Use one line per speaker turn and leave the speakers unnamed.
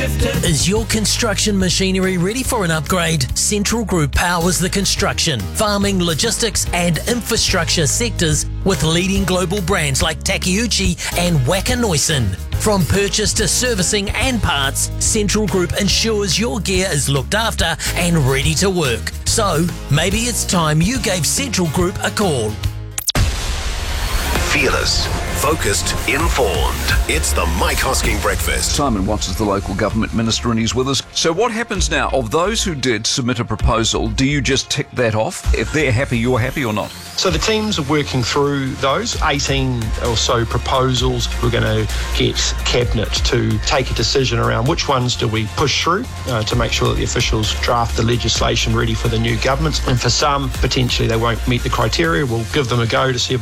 shifted.
Is your construction machinery ready for an upgrade? Central Group powers the construction, farming, logistics and infrastructure sectors with leading global brands like Takeuchi and Wacker Neuson. From purchase to servicing and parts, Central Group ensures your gear is looked after and ready to work. So, maybe it's time you gave Central Group a call.
Fearless, focused, informed. It's the Mike Hosking Breakfast.
Simon Watts is the local government minister and he's with us. So what happens now? Of those who did submit a proposal, do you just tick that off? If they're happy, you're happy or not?
So the teams are working through those 18 or so proposals. We're going to get Cabinet to take a decision around which ones do we push through to make sure that the officials draft the legislation ready for the new government. And for some, potentially they won't meet the criteria. We'll give them a go to see if